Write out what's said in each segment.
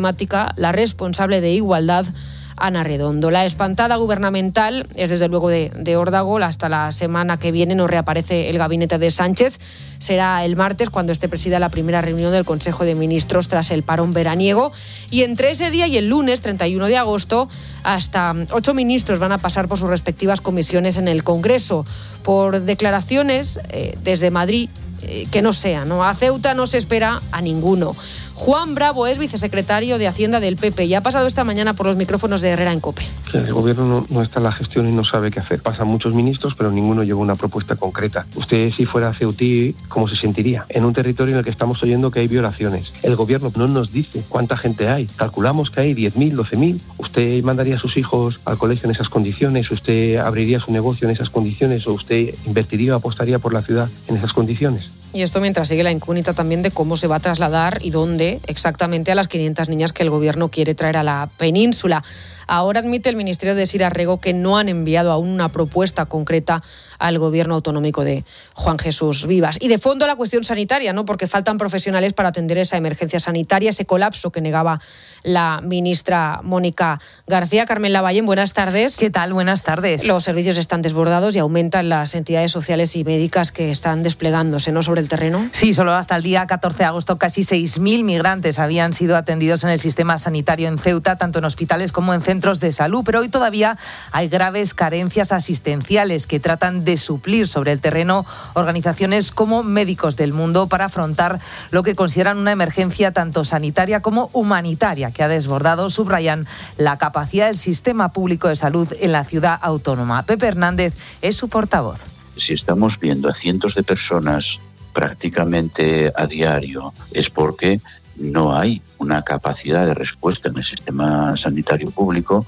temática la responsable de Igualdad, Ana Redondo. La espantada gubernamental es desde luego de órdago. Hasta la semana que viene no reaparece el gabinete de Sánchez. Será el martes cuando este presida la primera reunión del Consejo de Ministros tras el parón veraniego. Y entre ese día y el lunes, 31 de agosto, hasta 8 ministros van a pasar por sus respectivas comisiones en el Congreso. Por declaraciones desde Madrid, que no sea, ¿no? A Ceuta no se espera a ninguno. Juan Bravo es vicesecretario de Hacienda del PP y ha pasado esta mañana por los micrófonos de Herrera en COPE. El gobierno no está en la gestión y no sabe qué hacer. Pasan muchos ministros, pero ninguno lleva una propuesta concreta. Usted, si fuera ceutí, ¿cómo se sentiría? En un territorio en el que estamos oyendo que hay violaciones. El gobierno no nos dice cuánta gente hay. Calculamos que hay 10.000, 12.000. ¿Usted mandaría a sus hijos al colegio en esas condiciones? ¿Usted abriría su negocio en esas condiciones? ¿O usted invertiría o apostaría por la ciudad en esas condiciones? Y esto mientras sigue la incógnita también de cómo se va a trasladar y dónde exactamente a las 500 niñas que el gobierno quiere traer a la península. Ahora admite el Ministerio de Sira Rego que no han enviado aún una propuesta concreta al gobierno autonómico de Juan Jesús Vivas. Y de fondo la cuestión sanitaria, ¿no? Porque faltan profesionales para atender esa emergencia sanitaria, ese colapso que negaba la ministra Mónica García. Carmen Lavallén, buenas tardes. ¿Qué tal? Buenas tardes. Los servicios están desbordados y aumentan las entidades sociales y médicas que están desplegándose, ¿no?, sobre el terreno. Sí, solo hasta el día 14 de agosto casi 6.000 migrantes habían sido atendidos en el sistema sanitario en Ceuta, tanto en hospitales como en centros de salud, pero hoy todavía hay graves carencias asistenciales que tratan de suplir sobre el terreno organizaciones como Médicos del Mundo para afrontar lo que consideran una emergencia tanto sanitaria como humanitaria que ha desbordado, subrayan, la capacidad del sistema público de salud en la ciudad autónoma. Pepe Hernández es su portavoz. Si estamos viendo a cientos de personas prácticamente a diario, es porque no hay una capacidad de respuesta en el sistema sanitario público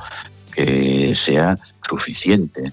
que sea suficiente.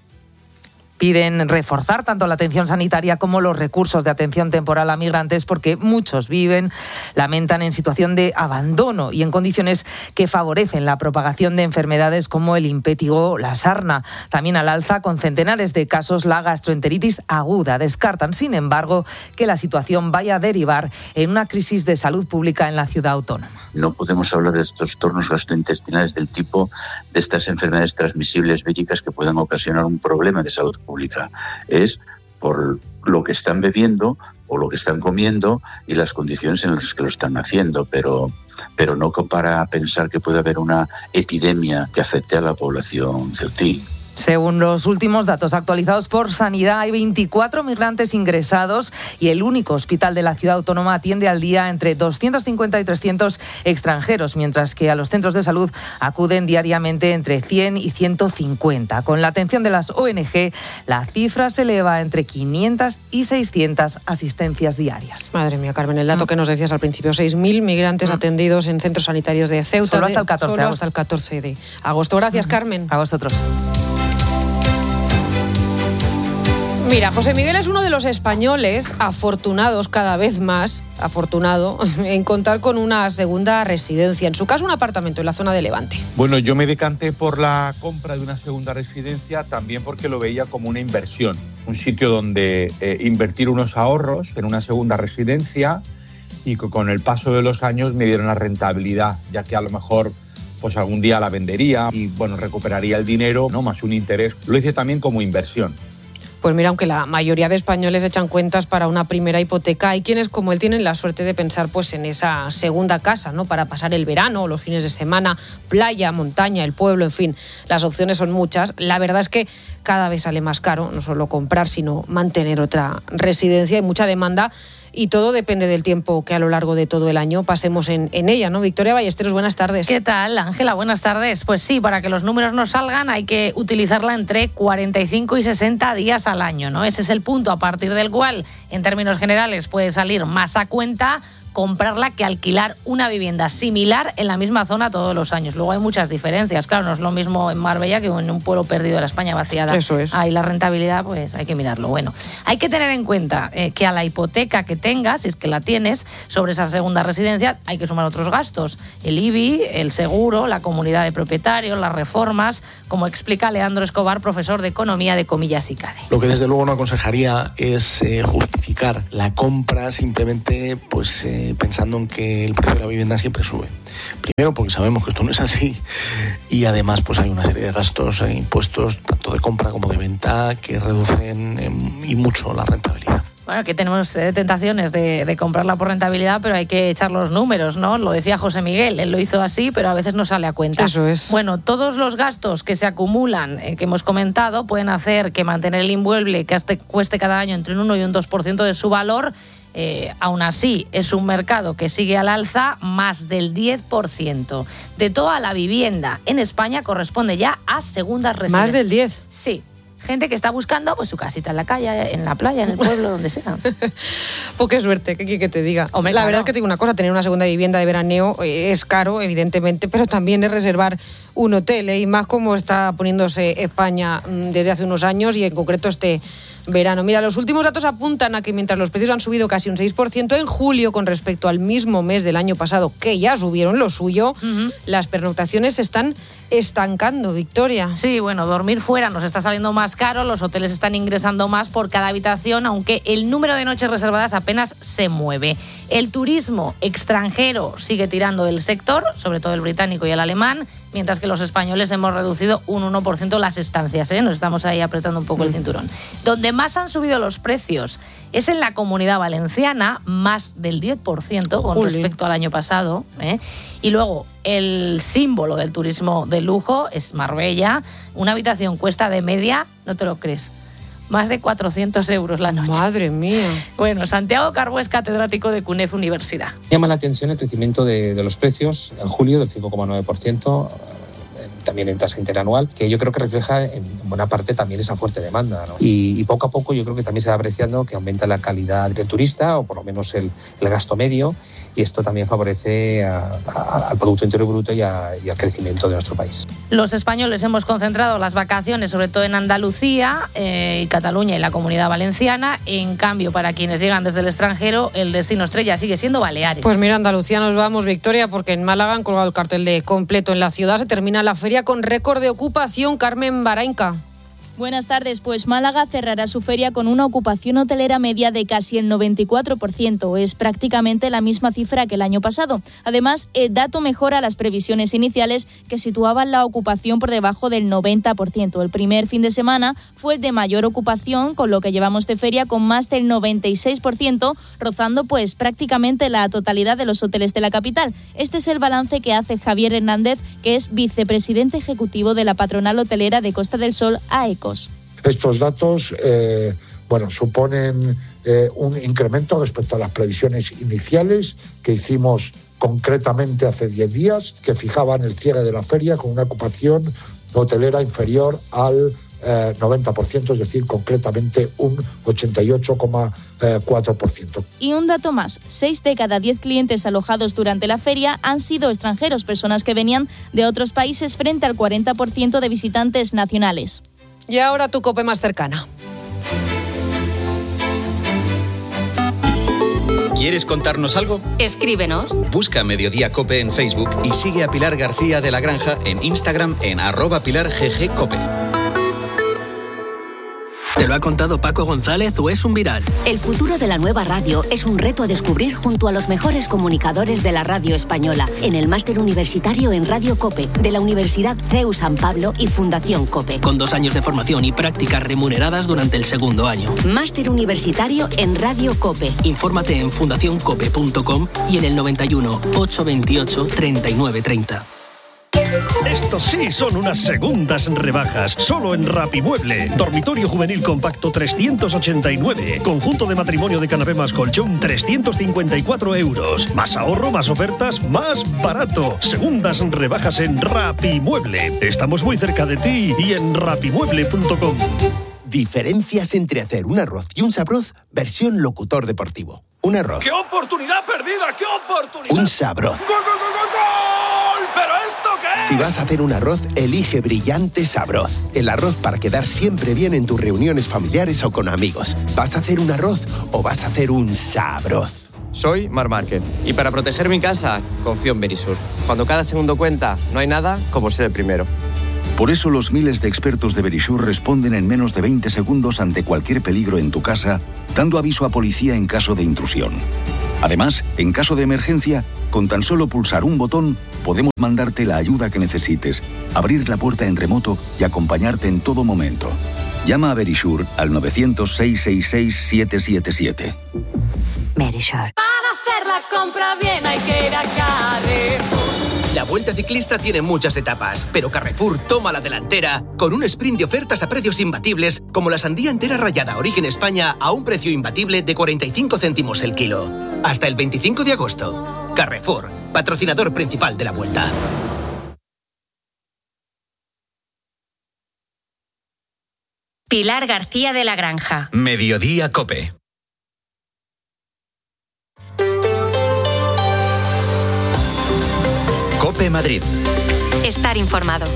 Piden reforzar tanto la atención sanitaria como los recursos de atención temporal a migrantes porque muchos lamentan en situación de abandono y en condiciones que favorecen la propagación de enfermedades como el impétigo o la sarna. También al alza con centenares de casos la gastroenteritis aguda. Descartan, sin embargo, que la situación vaya a derivar en una crisis de salud pública en la ciudad autónoma. No podemos hablar de estos trastornos gastrointestinales del tipo de estas enfermedades transmisibles víricas que puedan ocasionar un problema de salud pública. Es por lo que están bebiendo o lo que están comiendo y las condiciones en las que lo están haciendo, pero no para pensar que puede haber una epidemia que afecte a la población ceutí. Según los últimos datos actualizados por Sanidad, hay 24 migrantes ingresados y el único hospital de la ciudad autónoma atiende al día entre 250 y 300 extranjeros, mientras que a los centros de salud acuden diariamente entre 100 y 150. Con la atención de las ONG, la cifra se eleva entre 500 y 600 asistencias diarias. Madre mía, Carmen, el dato que nos decías al principio, 6.000 migrantes atendidos en centros sanitarios de Ceuta. Solo hasta el 14 de agosto. Hasta el 14 de agosto. Gracias, Carmen. A vosotros. Mira, José Miguel es uno de los españoles afortunados, cada vez más afortunado, en contar con una segunda residencia. En su caso, un apartamento en la zona de Levante. Bueno, yo me decanté por la compra de una segunda residencia también porque lo veía como una inversión. Un sitio donde invertir unos ahorros en una segunda residencia y que con el paso de los años me dieron la rentabilidad, ya que a lo mejor pues algún día la vendería y bueno, recuperaría el dinero, ¿no?, más un interés. Lo hice también como inversión. Pues mira, aunque la mayoría de españoles echan cuentas para una primera hipoteca, hay quienes como él tienen la suerte de pensar pues en esa segunda casa, ¿no?, para pasar el verano, los fines de semana, playa, montaña, el pueblo, en fin, las opciones son muchas. La verdad es que cada vez sale más caro, no solo comprar, sino mantener otra residencia. Hay mucha demanda y todo depende del tiempo que a lo largo de todo el año pasemos en ella, ¿no? Victoria Ballesteros, buenas tardes. ¿Qué tal, Ángela? Buenas tardes. Pues sí, para que los números no salgan hay que utilizarla entre 45 y 60 días al año, ¿no? Ese es el punto a partir del cual, en términos generales, puede salir más a cuenta comprarla que alquilar una vivienda similar en la misma zona todos los años. Luego hay muchas diferencias. Claro, no es lo mismo en Marbella que en un pueblo perdido de la España vaciada. Eso es. Ahí la rentabilidad, pues hay que mirarlo. Bueno, hay que tener en cuenta que a la hipoteca que tengas, si es que la tienes, sobre esa segunda residencia, hay que sumar otros gastos. El IBI, el seguro, la comunidad de propietarios, las reformas, como explica Leandro Escobar, profesor de Economía de Comillas y CADE. Lo que desde luego no aconsejaría es justificar la compra simplemente pensando en que el precio de la vivienda siempre sube. Primero porque sabemos que esto no es así y además pues hay una serie de gastos e impuestos tanto de compra como de venta que reducen y mucho la rentabilidad. Bueno, aquí tenemos tentaciones de comprarla por rentabilidad, pero hay que echar los números, ¿no? Lo decía José Miguel, él lo hizo así, pero a veces no sale a cuenta. Eso es. Bueno, todos los gastos que se acumulan, que hemos comentado, pueden hacer que mantener el inmueble que cueste cada año entre un 1 y un 2% de su valor. Aún así, es un mercado que sigue al alza, más del 10%. De toda la vivienda en España corresponde ya a segundas residencias. ¿Más del 10? Sí. Gente que está buscando pues su casita en la calle, en la playa, en el pueblo, donde sea. Pues qué suerte, ¿qué quiere que te diga? Hombre, la claro. verdad es que te digo una cosa, tener una segunda vivienda de veraneo es caro, evidentemente, pero también es reservar un hotel, y más como está poniéndose España desde hace unos años y en concreto este verano. Mira, los últimos datos apuntan a que mientras los precios han subido casi un 6% en julio con respecto al mismo mes del año pasado, que ya subieron lo suyo, las pernoctaciones se están estancando, Victoria. Sí, bueno, dormir fuera nos está saliendo más caro, los hoteles están ingresando más por cada habitación, aunque el número de noches reservadas apenas se mueve. El turismo extranjero sigue tirando del sector, sobre todo el británico y el alemán, mientras que los españoles hemos reducido un 1% las estancias, ¿eh? Nos estamos ahí apretando un poco el cinturón. Donde más han subido los precios es en la Comunidad Valenciana, más del 10% con respecto al año pasado, ¿eh? Y luego, el símbolo del turismo de lujo es Marbella. Una habitación cuesta de media, no te lo crees, más de 400 euros la noche. Madre mía. Bueno, Santiago Carbó es catedrático de CUNEF Universidad. Llama la atención el crecimiento de los precios en julio del 5,9%, también en tasa interanual, que yo creo que refleja en buena parte también esa fuerte demanda, ¿no? Y poco a poco yo creo que también se va apreciando que aumenta la calidad del turista, o por lo menos el gasto medio, y esto también favorece al Producto Interior Bruto y al crecimiento de nuestro país. Los españoles hemos concentrado las vacaciones sobre todo en Andalucía, y Cataluña y la Comunidad Valenciana. En cambio, para quienes llegan desde el extranjero, el destino estrella sigue siendo Baleares. Pues mira, Andalucía nos vamos, Victoria, porque en Málaga han colgado el cartel de completo en la ciudad. Se termina la feria con récord de ocupación. Carmen Barainca. Buenas tardes, pues Málaga cerrará su feria con una ocupación hotelera media de casi el 94%. Es prácticamente la misma cifra que el año pasado. Además, el dato mejora las previsiones iniciales que situaban la ocupación por debajo del 90%. El primer fin de semana fue el de mayor ocupación, con lo que llevamos de feria con más del 96%, rozando pues prácticamente la totalidad de los hoteles de la capital. Este es el balance que hace Javier Hernández, que es vicepresidente ejecutivo de la patronal hotelera de Costa del Sol, AECO. Estos datos suponen un incremento respecto a las previsiones iniciales que hicimos concretamente hace 10 días, que fijaban el cierre de la feria con una ocupación hotelera inferior al 90%, es decir, concretamente un 88,4%. Y un dato más, 6 de cada 10 clientes alojados durante la feria han sido extranjeros, personas que venían de otros países frente al 40% de visitantes nacionales. Y ahora tu COPE más cercana. ¿Quieres contarnos algo? Escríbenos. Busca Mediodía COPE en Facebook y sigue a Pilar García de la Granja en Instagram en @PilarGGCope. ¿Te lo ha contado Paco González o es un viral? El futuro de la nueva radio es un reto a descubrir junto a los mejores comunicadores de la radio española en el máster universitario en Radio COPE de la Universidad CEU San Pablo y Fundación COPE. Con 2 años de formación y prácticas remuneradas durante el segundo año. Máster universitario en Radio COPE. Infórmate en fundacioncope.com y en el 91 828 3930. Estos sí son unas segundas rebajas, solo en Rapimueble. Dormitorio juvenil compacto 389. Conjunto de matrimonio de canapé más colchón 354 euros. Más ahorro, más ofertas, más barato. Segundas rebajas en Rapimueble. Estamos muy cerca de ti y en rapimueble.com. Diferencias entre hacer un arroz y un sabroz versión locutor deportivo. Un arroz. ¡Qué oportunidad perdida! ¡Qué oportunidad! Un sabroz. ¡Gol, gol, gol, gol, gol! ¿Pero esto qué es? Si vas a hacer un arroz, elige Brillante Sabroz. El arroz para quedar siempre bien en tus reuniones familiares o con amigos. ¿Vas a hacer un arroz o vas a hacer un sabroz? Soy Mar Márquez y para proteger mi casa confío en Verisur. Cuando cada segundo cuenta, no hay nada como ser el primero. Por eso los miles de expertos de Verisur responden en menos de 20 segundos ante cualquier peligro en tu casa, dando aviso a policía en caso de intrusión. Además, en caso de emergencia, con tan solo pulsar un botón, podemos mandarte la ayuda que necesites, abrir la puerta en remoto y acompañarte en todo momento. Llama a Verisure al 900-666-777. Verisure. Para hacer la compra bien hay que ir a Carrefour. La Vuelta Ciclista tiene muchas etapas, pero Carrefour toma la delantera con un sprint de ofertas a precios imbatibles, como la sandía entera rallada Origen España a un precio imbatible de 45 céntimos el kilo. Hasta el 25 de agosto. Carrefour, patrocinador principal de la Vuelta. Pilar García de la Granja. Mediodía COPE. COPE Madrid. Estar informado.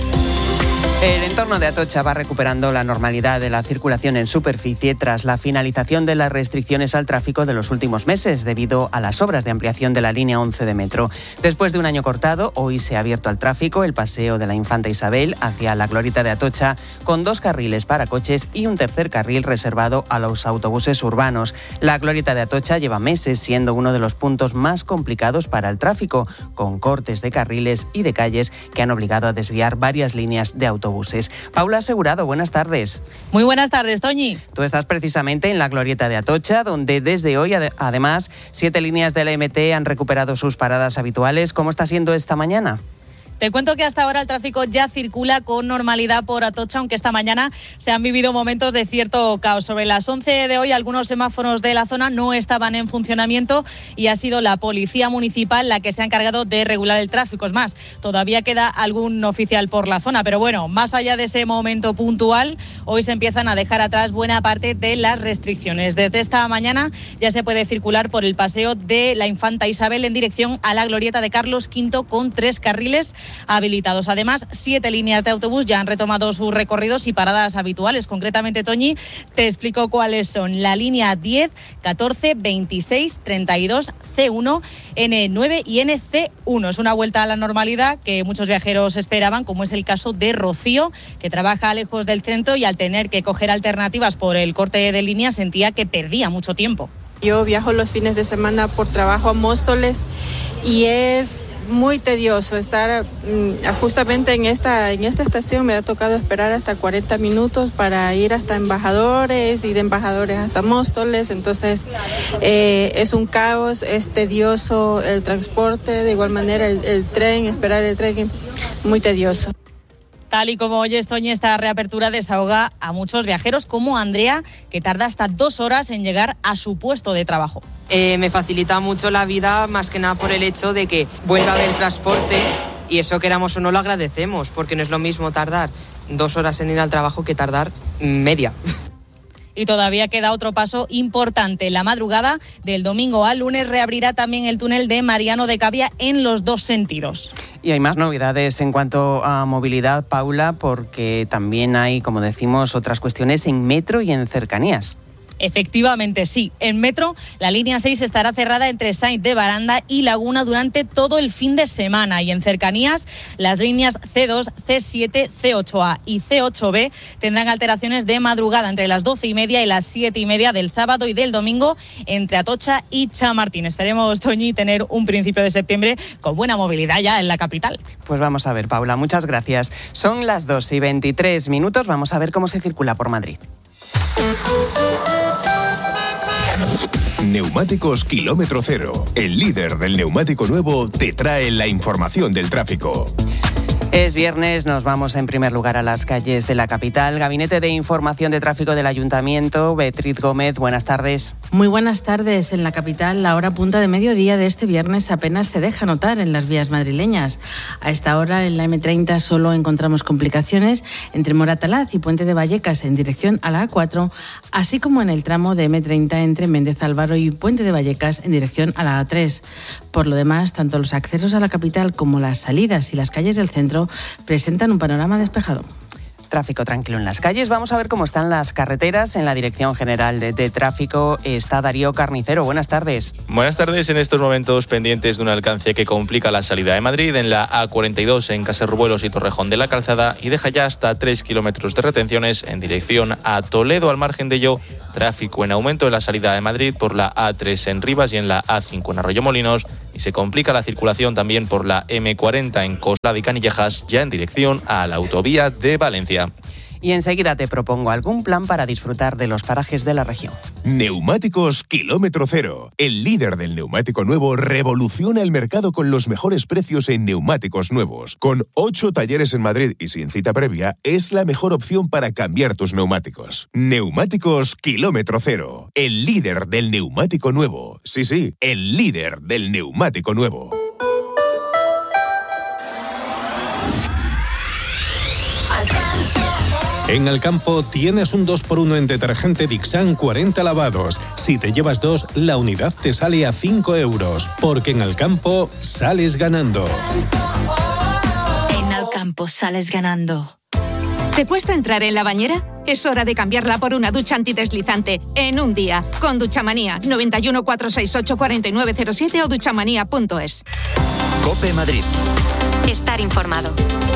El entorno de Atocha va recuperando la normalidad de la circulación en superficie tras la finalización de las restricciones al tráfico de los últimos meses debido a las obras de ampliación de la línea 11 de metro. Después de un año cortado, hoy se ha abierto al tráfico el paseo de la Infanta Isabel hacia la Glorieta de Atocha con 2 carriles para coches y un tercer carril reservado a los autobuses urbanos. La Glorieta de Atocha lleva meses siendo uno de los puntos más complicados para el tráfico, con cortes de carriles y de calles que han obligado a desviar varias líneas de autobuses. Paula Asegurado, buenas tardes. Muy buenas tardes, Toñi. Tú estás precisamente en la Glorieta de Atocha, donde desde hoy, además, 7 líneas de la MT han recuperado sus paradas habituales. ¿Cómo está siendo esta mañana? Te cuento que hasta ahora el tráfico ya circula con normalidad por Atocha, aunque esta mañana se han vivido momentos de cierto caos. Sobre las 11 de hoy, algunos semáforos de la zona no estaban en funcionamiento y ha sido la Policía Municipal la que se ha encargado de regular el tráfico. Es más, todavía queda algún oficial por la zona, pero bueno, más allá de ese momento puntual, hoy se empiezan a dejar atrás buena parte de las restricciones. Desde esta mañana ya se puede circular por el paseo de la Infanta Isabel en dirección a la Glorieta de Carlos V con 3 carriles habilitados. Además, 7 líneas de autobús ya han retomado sus recorridos y paradas habituales. Concretamente, Toñi, te explico cuáles son. La línea 10, 14, 26, 32, C1, N9 y NC1. Es una vuelta a la normalidad que muchos viajeros esperaban, como es el caso de Rocío, que trabaja lejos del centro y al tener que coger alternativas por el corte de línea sentía que perdía mucho tiempo. Yo viajo los fines de semana por trabajo a Móstoles y es muy tedioso estar justamente en esta estación. Me ha tocado esperar hasta 40 minutos para ir hasta Embajadores y de Embajadores hasta Móstoles. Entonces es un caos, es tedioso el transporte, de igual manera el tren, esperar el tren, muy tedioso. Tal y como oyes, Toñi, esta reapertura desahoga a muchos viajeros como Andrea, que tarda hasta 2 horas en llegar a su puesto de trabajo. Me facilita mucho la vida, más que nada por el hecho de que vuelva a haber transporte y eso, queramos o no, lo agradecemos, porque no es lo mismo tardar 2 horas en ir al trabajo que tardar media. Y todavía queda otro paso importante. La madrugada del domingo al lunes reabrirá también el túnel de Mariano de Cavia en los 2 sentidos. Y hay más novedades en cuanto a movilidad, Paula, porque también hay, como decimos, otras cuestiones en metro y en cercanías. Efectivamente, sí. En metro, la línea 6 estará cerrada entre Sainz de Baranda y Laguna durante todo el fin de semana. Y en cercanías, las líneas C2, C7, C8A y C8B tendrán alteraciones de madrugada entre las 12:30 y las 7:30 del sábado y del domingo entre Atocha y Chamartín. Esperemos, Toñi, tener un principio de septiembre con buena movilidad ya en la capital. Pues vamos a ver, Paula, muchas gracias. Son las 2:23. Vamos a ver cómo se circula por Madrid. Neumáticos Kilómetro Cero, el líder del neumático nuevo, te trae la información del tráfico. Es viernes, nos vamos en primer lugar a las calles de la capital. Gabinete de Información de Tráfico del Ayuntamiento, Beatriz Gómez, buenas tardes. Muy buenas tardes. En la capital, la hora punta de mediodía de este viernes apenas se deja notar en las vías madrileñas. A esta hora, en la M30 solo encontramos complicaciones entre Moratalaz y Puente de Vallecas en dirección a la A4, así como en el tramo de M30 entre Méndez Álvaro y Puente de Vallecas en dirección a la A3. Por lo demás, tanto los accesos a la capital como las salidas y las calles del centro presentan un panorama despejado. Tráfico tranquilo en las calles. Vamos a ver cómo están las carreteras. En la Dirección General de Tráfico está Darío Carnicero. Buenas tardes. Buenas tardes. En estos momentos pendientes de un alcance que complica la salida de Madrid en la A42 en Caserruelos y Torrejón de la Calzada y deja ya hasta 3 kilómetros de retenciones en dirección a Toledo. Al margen de ello, tráfico en aumento en la salida de Madrid por la A3 en Rivas y en la A5 en Arroyomolinos, y se complica la circulación también por la M40 en Coslada y Canillejas, ya en dirección a la autovía de Valencia. Y enseguida te propongo algún plan para disfrutar de los parajes de la región. Neumáticos Kilómetro Cero. El líder del neumático nuevo revoluciona el mercado con los mejores precios en neumáticos nuevos. Con 8 talleres en Madrid y sin cita previa, es la mejor opción para cambiar tus neumáticos. Neumáticos Kilómetro Cero. El líder del neumático nuevo. Sí, el líder del neumático nuevo. En Alcampo tienes un 2x1 en detergente Dixan 40 lavados. Si te llevas 2, la unidad te sale a 5 euros. Porque en Alcampo sales ganando. En Alcampo sales ganando. ¿Te cuesta entrar en la bañera? Es hora de cambiarla por una ducha antideslizante en un día. Con Duchamanía, 91 468 4907 o duchamanía.es. COPE Madrid. Estar informado.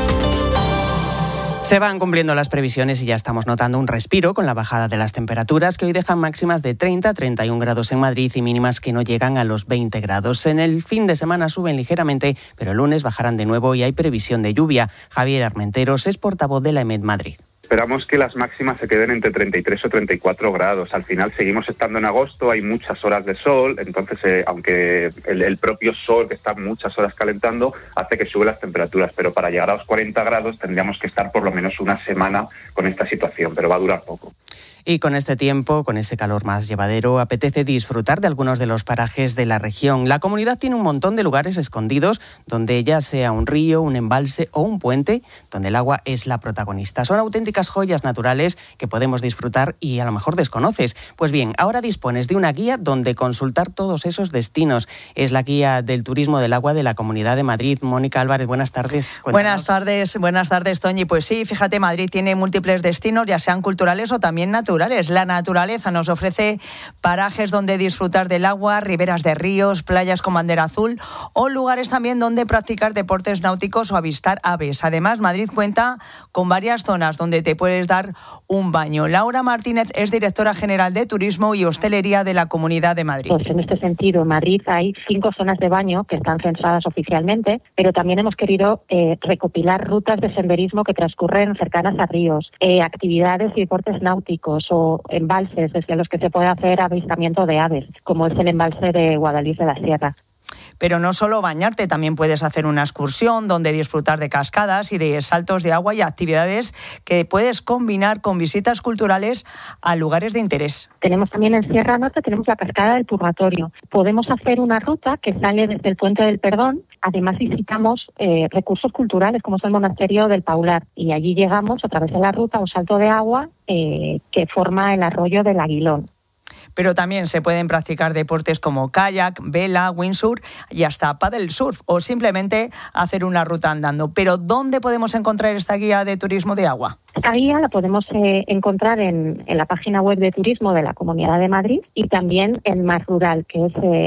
Se van cumpliendo las previsiones y ya estamos notando un respiro con la bajada de las temperaturas que hoy dejan máximas de 30 a 31 grados en Madrid y mínimas que no llegan a los 20 grados. En el fin de semana suben ligeramente, pero el lunes bajarán de nuevo y hay previsión de lluvia. Javier Armenteros es portavoz de la EMET Madrid. Esperamos que las máximas se queden entre 33 o 34 grados. Al final seguimos estando en agosto, hay muchas horas de sol, entonces aunque el propio sol que está muchas horas calentando hace que suben las temperaturas, pero para llegar a los 40 grados tendríamos que estar por lo menos una semana con esta situación, pero va a durar poco. Y con este tiempo, con ese calor más llevadero, apetece disfrutar de algunos de los parajes de la región. La comunidad tiene un montón de lugares escondidos donde ya sea un río, un embalse o un puente, donde el agua es la protagonista. Son auténticas joyas naturales que podemos disfrutar y a lo mejor desconoces. Pues bien, ahora dispones de una guía donde consultar todos esos destinos. Es la guía del turismo del agua de la Comunidad de Madrid. Mónica Álvarez, buenas tardes. Cuéntanos. Buenas tardes, Toñi. Pues sí, fíjate, Madrid tiene múltiples destinos, ya sean culturales o también naturales. La naturaleza nos ofrece parajes donde disfrutar del agua, riberas de ríos, playas con bandera azul o lugares también donde practicar deportes náuticos o avistar aves. Además, Madrid cuenta con varias zonas donde te puedes dar un baño. Laura Martínez es directora general de Turismo y Hostelería de la Comunidad de Madrid. Pues en este sentido, en Madrid hay 5 zonas de baño que están censadas oficialmente, pero también hemos querido recopilar rutas de senderismo que transcurren cercanas a ríos, actividades y deportes náuticos o embalses desde los que se puede hacer avistamiento de aves, como es el embalse de Guadalís de la Sierra. Pero no solo bañarte, también puedes hacer una excursión donde disfrutar de cascadas y de saltos de agua y actividades que puedes combinar con visitas culturales a lugares de interés. Tenemos también en Sierra Norte, tenemos la Cascada del Purgatorio. Podemos hacer una ruta que sale desde el Puente del Perdón. Además visitamos recursos culturales como es el Monasterio del Paular y allí llegamos a través de la ruta a un salto de agua que forma el arroyo del Aguilón. Pero también se pueden practicar deportes como kayak, vela, windsurf y hasta paddle surf o simplemente hacer una ruta andando. Pero ¿dónde podemos encontrar esta guía de turismo de agua? Esta guía la podemos encontrar en la página web de turismo de la Comunidad de Madrid y también en Más Rural, que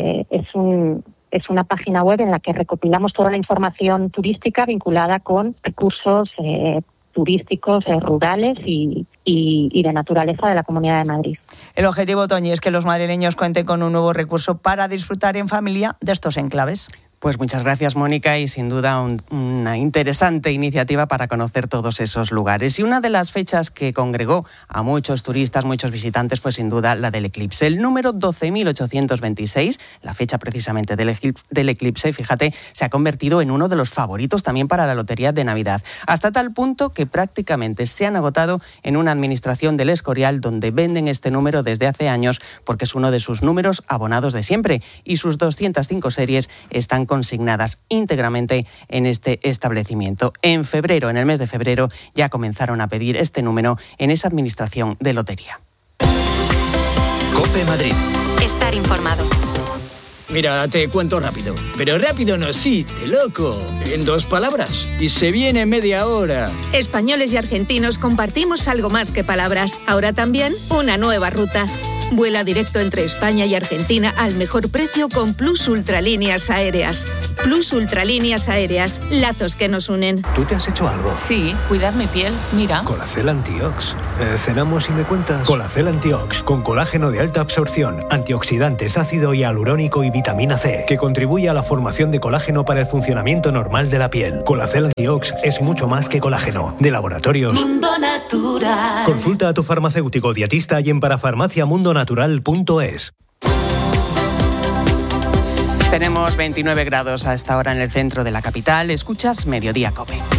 es una página web en la que recopilamos toda la información turística vinculada con recursos turísticos rurales y de naturaleza de la Comunidad de Madrid. El objetivo, Toñi, es que los madrileños cuenten con un nuevo recurso para disfrutar en familia de estos enclaves. Pues muchas gracias, Mónica, y sin duda una interesante iniciativa para conocer todos esos lugares. Y una de las fechas que congregó a muchos turistas, muchos visitantes, fue sin duda la del eclipse. El número 12.826, la fecha precisamente del eclipse, fíjate, se ha convertido en uno de los favoritos también para la Lotería de Navidad. Hasta tal punto que prácticamente se han agotado en una administración del Escorial donde venden este número desde hace años porque es uno de sus números abonados de siempre y sus 205 series están consignadas íntegramente en este establecimiento. En el mes de febrero, ya comenzaron a pedir este número en esa administración de lotería. COPE Madrid. Estar informado. Mira, te cuento rápido. Pero rápido no, sí, te loco. En 2 palabras. Y se viene en media hora. Españoles y argentinos compartimos algo más que palabras. Ahora también una nueva ruta. Vuela directo entre España y Argentina al mejor precio con Plus Ultralíneas Aéreas. Plus Ultralíneas Aéreas, lazos que nos unen. ¿Tú te has hecho algo? Sí, cuidar mi piel, mira. Colacel Antiox. ¿Cenamos y me cuentas? Colacel Antiox, con colágeno de alta absorción, antioxidantes, ácido hialurónico y vitamina C, que contribuye a la formación de colágeno para el funcionamiento normal de la piel. Colacel Antiox es mucho más que colágeno. De Laboratorios Mundo Natural. Consulta a tu farmacéutico dietista y en parafarmaciamundonatural.es. Tenemos 29 grados a esta hora en el centro de la capital. Escuchas Mediodía COPE.